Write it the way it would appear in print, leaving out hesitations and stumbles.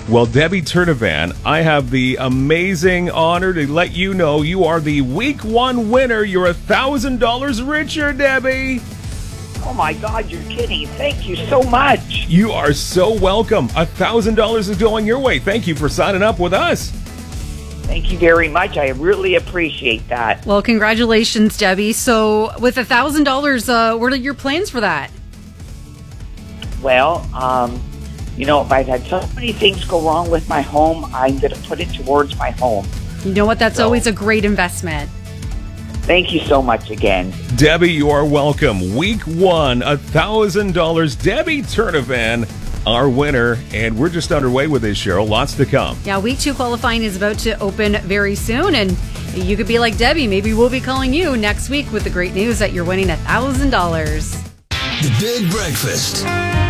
Well, Debbie Turnavan, I have the amazing honor to let you know you are the week one winner. You're $1,000 richer, Debbie. Oh my God, you're kidding. Thank you so much. You are so welcome. $1,000 is going your way. Thank you for signing up with us. Thank you very much. I really appreciate that. Well, congratulations, Debbie. So with $1,000, what are your plans for that? Well, I've had so many things go wrong with my home. I'm going to put it towards my home. You know what? That's always a great investment. Thank you so much again. Debbie, you are welcome. Week one, $1,000. Debbie Turnavan, our winner. And we're just underway with this, Cheryl. Lots to come. Yeah, week two qualifying is about to open very soon. And you could be like Debbie. Maybe we'll be calling you next week with the great news that you're winning $1,000. The Big Breakfast.